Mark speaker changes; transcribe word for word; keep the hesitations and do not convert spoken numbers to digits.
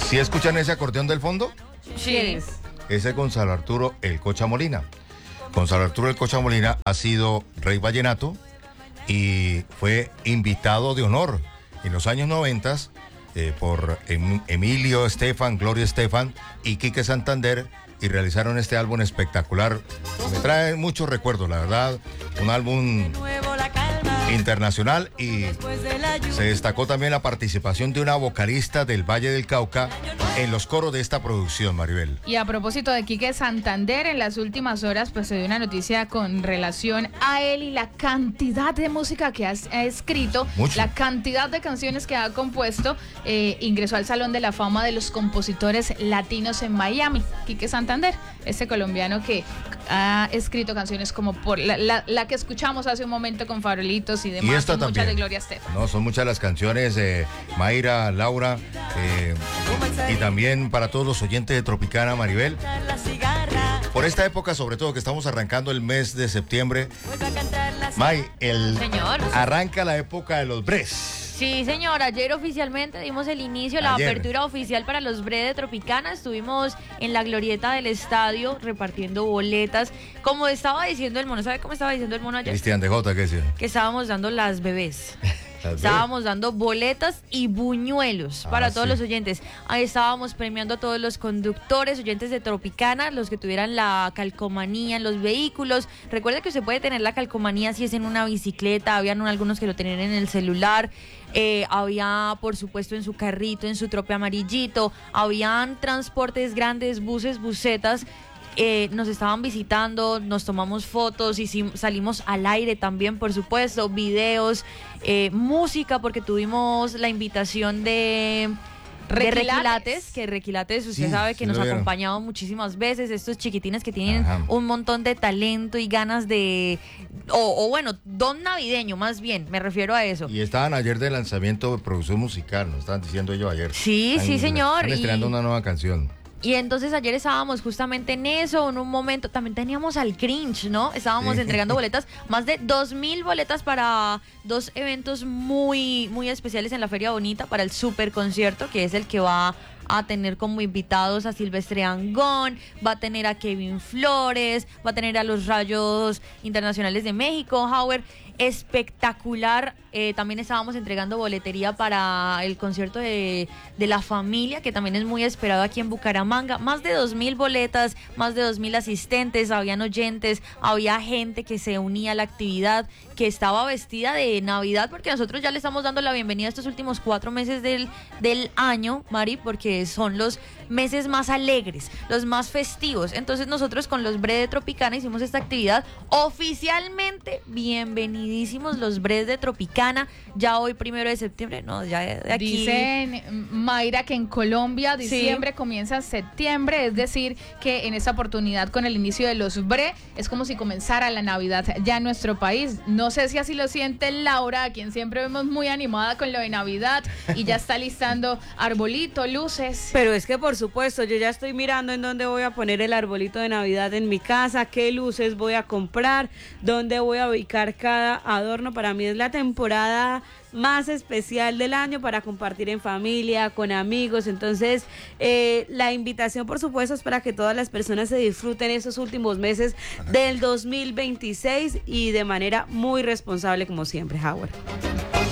Speaker 1: ¿Sí escuchan ese acordeón del fondo?
Speaker 2: Sí.
Speaker 1: Ese es Gonzalo Arturo El Cocha Molina. Gonzalo Arturo El Cocha Molina ha sido rey vallenato y fue invitado de honor en los años noventas eh, por em, Emilio Estefan, Gloria Estefan y Quique Santander, y realizaron este álbum espectacular. Me trae muchos recuerdos, la verdad. Un álbum internacional, y se destacó también la participación de una vocalista del Valle del Cauca en los coros de esta producción, Maribel.
Speaker 2: Y a propósito de Quique Santander, en las últimas horas pues se dio una noticia con relación a él y la cantidad de música que ha, ha escrito,
Speaker 1: Mucho.
Speaker 2: La cantidad de canciones que ha compuesto. Eh, ingresó al Salón de la Fama de los Compositores Latinos en Miami. Quique Santander, este colombiano que ha escrito canciones como por la, la, la que escuchamos hace un momento con Farolitos y demás,
Speaker 1: Y esta
Speaker 2: y muchas
Speaker 1: también.
Speaker 2: de Gloria Estefan.
Speaker 1: No, son muchas las canciones, eh, Mayra, Laura, eh, y también para todos los oyentes de Tropicana, Maribel. Por esta época, sobre todo que estamos arrancando el mes de septiembre, May, el
Speaker 3: Señor.
Speaker 1: arranca la época de los Bres.
Speaker 3: Sí, señor, ayer oficialmente dimos el inicio, la
Speaker 1: Ayer.
Speaker 3: apertura oficial para los Bre de Tropicana. Estuvimos en la glorieta del estadio repartiendo boletas. Como estaba diciendo el mono, ¿sabe cómo estaba diciendo el mono ayer?
Speaker 1: Cristian de Jota, ¿qué decía?
Speaker 3: Que estábamos dando las bebés.
Speaker 1: Las
Speaker 3: Estábamos dando boletas y buñuelos
Speaker 1: Ah,
Speaker 3: para todos
Speaker 1: sí.
Speaker 3: los oyentes. Ahí estábamos premiando a todos los conductores, oyentes de Tropicana, los que tuvieran la calcomanía en los vehículos. Recuerde que usted puede tener la calcomanía si es en una bicicleta, habían algunos que lo tenían en el celular, eh, había por supuesto en su carrito, en su trope amarillito, habían transportes grandes, buses, busetas. Eh, nos estaban visitando, nos tomamos fotos, hicimos, salimos al aire también, por supuesto, videos, eh, música, porque tuvimos la invitación de, de
Speaker 2: Requilates.
Speaker 3: Requilates, que Requilates usted
Speaker 1: Sí,
Speaker 3: sabe que
Speaker 1: sí
Speaker 3: nos
Speaker 1: lo
Speaker 3: ha
Speaker 1: vieron.
Speaker 3: acompañado muchísimas veces, estos chiquitines que tienen
Speaker 1: Ajá.
Speaker 3: un montón de talento y ganas de, o, o bueno, don navideño más bien, me refiero a eso.
Speaker 1: Y estaban ayer de lanzamiento de producción musical, nos estaban diciendo ellos ayer.
Speaker 3: Sí,
Speaker 1: Están-
Speaker 3: sí, señor,
Speaker 1: Están estrenando
Speaker 3: y-
Speaker 1: una nueva canción.
Speaker 3: Y entonces ayer estábamos justamente en eso, en un momento, también teníamos al Cringe, ¿no? Estábamos
Speaker 1: Sí.
Speaker 3: entregando boletas, más de dos mil boletas para dos eventos muy, muy especiales en la Feria Bonita, para el super concierto, que es el que va a tener como invitados a Silvestre Angón, va a tener a Kevin Flores, va a tener a los Rayos Internacionales de México, Howard, espectacular. Eh, también estábamos entregando boletería para el concierto de, de La Familia, que también es muy esperado aquí en Bucaramanga. Más de dos mil boletas, más de dos mil asistentes, habían oyentes, había gente que se unía a la actividad, que estaba vestida de Navidad, porque nosotros ya le estamos dando la bienvenida a estos últimos cuatro meses del, del año, Mari, porque son los meses más alegres, los más festivos. Entonces nosotros con los Bre de Tropicana hicimos esta actividad oficialmente. Bienvenidísimos los Bre de Tropicana, ya hoy primero de septiembre, no, ya de aquí.
Speaker 2: Dicen, Mayra, que en Colombia diciembre comienza septiembre, es decir, que en esta oportunidad con el inicio de los Bre es como si comenzara la Navidad ya en nuestro país. No sé si así lo siente Laura, a quien siempre vemos muy animada con lo de Navidad y ya está listando arbolito, luces.
Speaker 4: Pero es que por supuesto, yo ya estoy mirando en dónde voy a poner el arbolito de Navidad en mi casa, qué luces voy a comprar, dónde voy a ubicar cada adorno. Para mí es la temporada más especial del año para compartir en familia, con amigos. Entonces, eh, la invitación, por supuesto, es para que todas las personas se disfruten estos últimos meses del dos mil veintiséis y de manera muy responsable, como siempre, Howard.